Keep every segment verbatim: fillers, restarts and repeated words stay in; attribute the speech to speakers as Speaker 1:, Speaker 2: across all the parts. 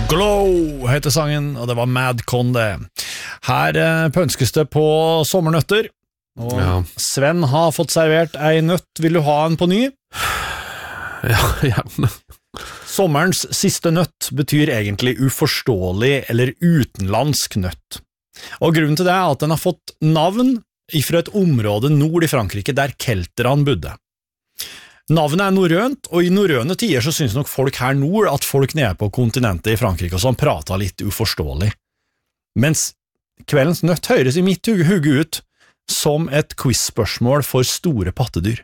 Speaker 1: Glow heter sangen, og det var Madcon det. Her eh, pønskes det på sommernøtter, og ja. Sven har fått servert ei nøtt. Vil du ha en på ny?
Speaker 2: Ja, gjerne.
Speaker 1: Sommerens siste nøtt betyr egentlig uforståelig eller utenlandsk nøtt. Og grunnen til det er at den har fått navn fra et område nord i Frankrike der kelterne bodde. Navnet er norrønt, og i norrøne tider så synes nok folk her nord at folk nede på kontinentet i Frankrike og sånn prater litt uforståelig. Mens kveldens nøtt høres i mitt hugge ut som et quiz-spørsmål for store pattedyr.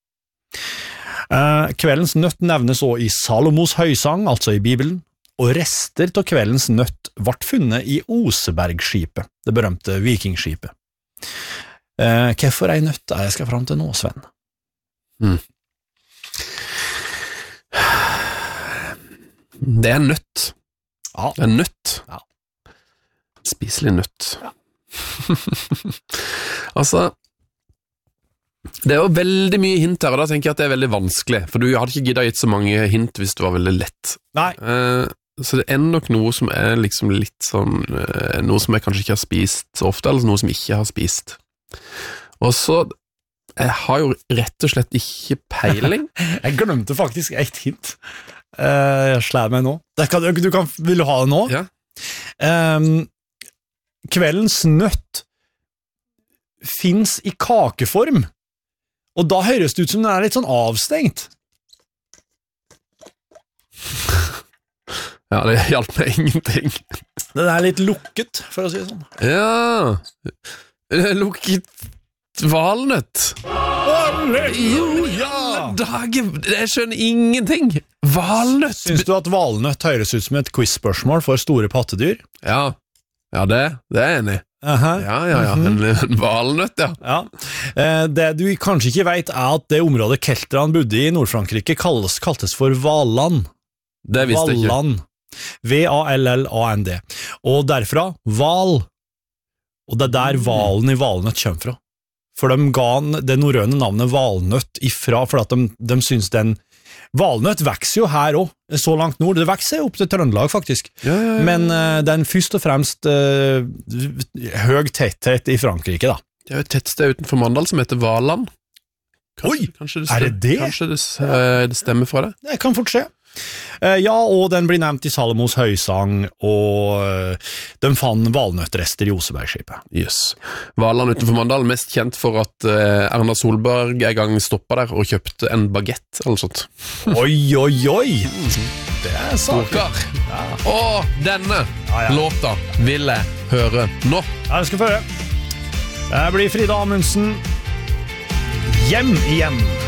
Speaker 1: Eh, kveldens nøtt nevnes også i Salomos høysang, altså i Bibelen, og rester av kveldens nøtt ble funnet i Osebergskipet, det berømte vikingskipet. Eh, hvorfor ei nøtt er jeg skal fram til nå, Sven?
Speaker 2: Mm. Det er nøtt.
Speaker 1: Ja.
Speaker 2: Det er nøtt.
Speaker 1: Ja.
Speaker 2: Spiselig nøtt.
Speaker 1: Ja.
Speaker 2: Altså, det er jo veldig mye hint her, og da tenker jeg at det er veldig vanskelig, for du hadde ikke giddet gitt så mange hint hvis det var veldig lett.
Speaker 1: Nei.
Speaker 2: Eh, så det er nok noe som er liksom litt sånn, eh, noe som jeg kanskje ikke har spist så ofte, eller noe som jeg ikke har spist. Og så, jeg har jo rett og slett ikke peiling.
Speaker 1: Jeg glemte faktisk et hint. Uh, jeg slår meg nå. Kan, du kan, vil du ha det nå?
Speaker 2: Ja.
Speaker 1: Um, kveldens nøtt finnes i kakeform, og da høres det ut som den er litt sånn avstengt.
Speaker 2: Ja, det hjalp meg ingenting.
Speaker 1: Den er litt lukket, for å si det sånn.
Speaker 2: Ja, lukket valnøtt. Jo, ja! Dagen, jeg skjønner ingenting. Valnøtt.
Speaker 1: Syns du at valnøtt høres ut som et quiz-spørsmål for store pattedyr?
Speaker 2: Ja, ja det, det er jeg enig.
Speaker 1: Uh-huh.
Speaker 2: Ja, ja, ja, en, en valnøtt, ja.
Speaker 1: Ja. Eh, det du kanskje ikke vet er at det området kelterne bodde i i Nord-Frankrike kalles, kaltes for Valland.
Speaker 2: Det visste jeg ikke.
Speaker 1: Valland. V A L L A N D. Og derfra, val. Og det er der valen i valnøtt kommer fra. For de ga det norrøne navnet valnøtt ifra, for at de, de synes den valnøtt vekser jo her også, så langt nord. Det vekser opp til Trøndelag, faktisk.
Speaker 2: Ja, ja, ja.
Speaker 1: Men uh, den først og fremst uh, høy tetthet i Frankrike, da.
Speaker 2: Det er jo et tettsted utenfor Mandal som heter Valand. Kanskje,
Speaker 1: Oi,
Speaker 2: kanskje det
Speaker 1: er det det?
Speaker 2: Kanskje det, uh, det stemmer for det?
Speaker 1: Det kan fort skje. Uh, ja, og den blir nevnt i Salomos høysang, og uh, de fant valnøttrester i Osebergskipet.
Speaker 2: Yes. Valand utenfor Mandal, mest kjent for at uh, Erna Solberg en gang stoppet der og kjøpte en baguette, eller sånt.
Speaker 1: Oi, oi, oi! Det er saker.
Speaker 2: Ja. Og denne
Speaker 1: ja, ja.
Speaker 2: låta vil jeg høre nå.
Speaker 1: Ja, det skal få høre. Det blir Frida Amundsen. Hjem igjen.